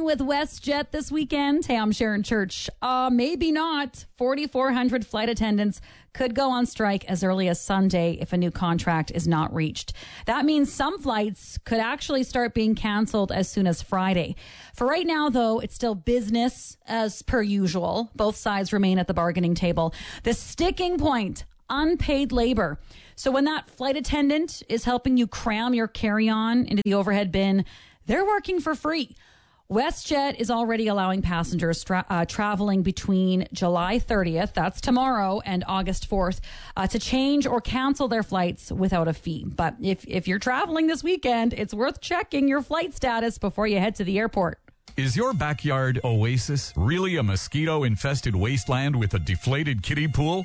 with WestJet this weekend? Hey, I'm Sharon Church. Maybe not. 4,400 flight attendants could go on strike as early as Sunday if a new contract is not reached. That means some flights could actually start being canceled as soon as Friday. For right now, though, it's still business as per usual. Both sides remain at the bargaining table. The sticking point, unpaid labor. So when that flight attendant is helping you cram your carry-on into the overhead bin, they're working for free. WestJet is already allowing passengers traveling between July 30th, that's tomorrow, and August 4th, to change or cancel their flights without a fee. But if you're traveling this weekend, it's worth checking your flight status before you head to the airport. Is your backyard oasis really a mosquito-infested wasteland with a deflated kiddie pool?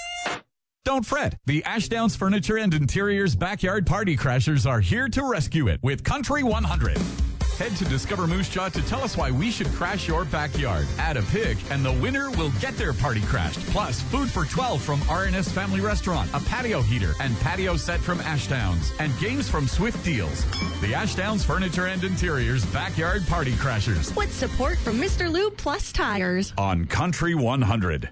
Don't fret. The Ashdowns Furniture and Interiors Backyard Party Crashers are here to rescue it with Country 100. Head to Discover Moose Jaw to tell us why we should crash your backyard. Add a pig, and the winner will get their party crashed. Plus, food for 12 from R&S Family Restaurant, a patio heater and patio set from Ashdowns, and games from Swift Deals. The Ashdowns Furniture and Interiors Backyard Party Crashers. With support from Mr. Lube Plus Tires. On Country 100.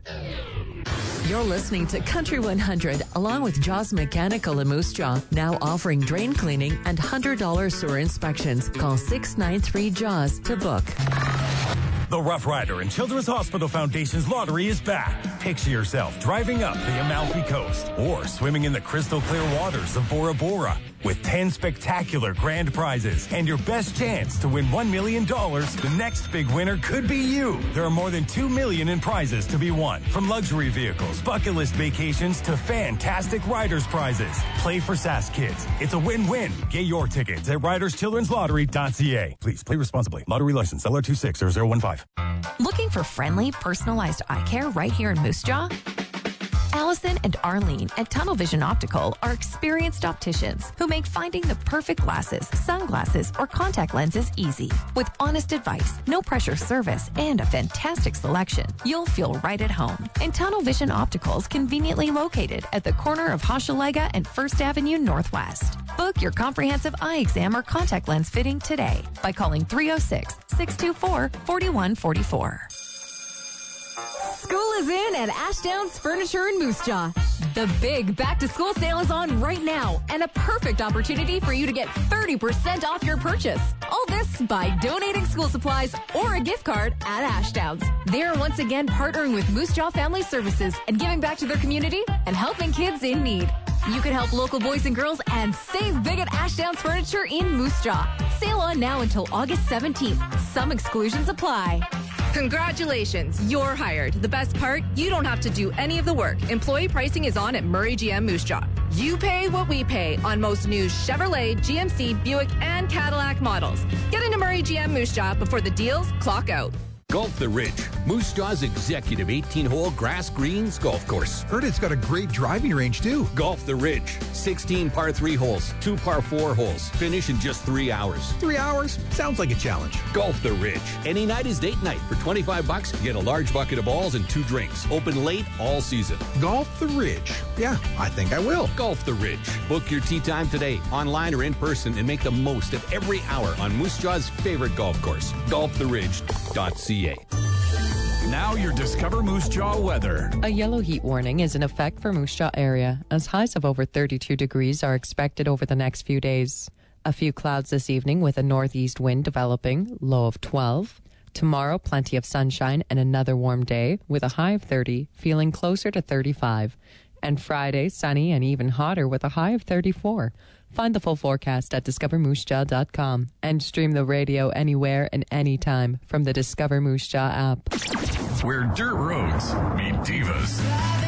You're listening to Country 100, along with Jaws Mechanical in Moose Jaw, now offering drain cleaning and $100 sewer inspections. Call 693-JAWS to book. The Rough Rider and Children's Hospital Foundation's lottery is back. Picture yourself driving up the Amalfi Coast or swimming in the crystal clear waters of Bora Bora with 10 spectacular grand prizes and your best chance to win $1 million. The next big winner could be you. There are more than $2 million in prizes to be won, from luxury vehicles, bucket list vacations to fantastic riders prizes. Play for SAS Kids. It's a win-win. Get your tickets at riderschildrenslottery.ca. Please play responsibly. Lottery license LR260015. Looking for friendly, personalized eye care right here in Moose Jaw? Allison and Arlene at Tunnel Vision Optical are experienced opticians who make finding the perfect glasses, sunglasses, or contact lenses easy. With honest advice, no pressure service, and a fantastic selection, you'll feel right at home. And Tunnel Vision Optical is conveniently located at the corner of Hochelaga and 1st Avenue Northwest. Book your comprehensive eye exam or contact lens fitting today by calling 306-624-4144. School is in at Ashdowns Furniture in Moose Jaw. The big back-to-school sale is on right now, and a perfect opportunity for you to get 30% off your purchase. All this by donating school supplies or a gift card at Ashdowns. They are once again partnering with Moose Jaw Family Services and giving back to their community and helping kids in need. You can help local boys and girls and save big at Ashdowns Furniture in Moose Jaw. Sale on now until August 17th. Some exclusions apply. Congratulations, you're hired. The best part, you don't have to do any of the work. Employee pricing is on at Murray GM Moose Jaw. You pay what we pay on most new Chevrolet, GMC, Buick, and Cadillac models. Get into Murray GM Moose Jaw before the deals clock out. Golf the Ridge, Moose Jaw's executive 18-hole grass greens golf course. Heard it's got a great driving range, too. Golf the Ridge, 16 par 3 holes, 2 par 4 holes. Finish in just 3 hours. 3 hours? Sounds like a challenge. Golf the Ridge. Any night is date night. For $25, get a large bucket of balls and 2 drinks. Open late all season. Golf the Ridge. Yeah, I think I will. Golf the Ridge. Book your tee time today, online or in person, and make the most of every hour on Moose Jaw's favorite golf course, golftheridge.ca. Now your Discover Moose Jaw weather. A yellow heat warning is in effect for Moose Jaw area, as highs of over 32 degrees are expected over the next few days. A few clouds this evening with a northeast wind developing, low of 12. Tomorrow, plenty of sunshine and another warm day with a high of 30, feeling closer to 35. And Friday, sunny and even hotter with a high of 34. Find the full forecast at discovermoosejaw.com and stream the radio anywhere and anytime from the Discover Moose Jaw app. Where dirt roads meet divas.